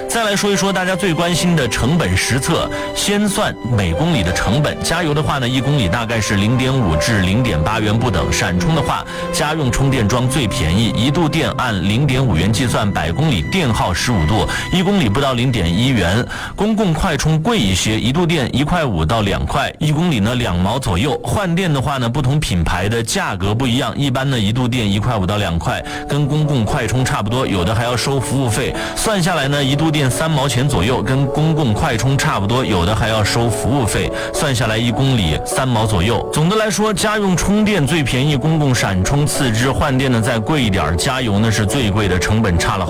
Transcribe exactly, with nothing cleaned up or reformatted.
再来说一说大家最关心的成本实测，先算每公里的成本。加油的话呢，一公里大概是 零点五 至 零点八 元不等。闪充的话，家用充电桩最便宜，一度电按 零点五 元计算，百公里电耗十五度，一公里不到 零点一 元。公共快充贵一些，一度电一块五到两块，一公里呢两毛左右。换电的话呢，不同品牌的价格不一样，一般呢一度电一块五到两块，跟公共快充差不多，有的还要收服务费。算下来呢，一度电三毛钱左右，跟公共快充差不多，有的还要收服务费。算下来一公里三毛左右。总的来说，家用充电最便宜，公共闪充次之，换电呢再贵一点，加油呢是最贵的，成本差了好。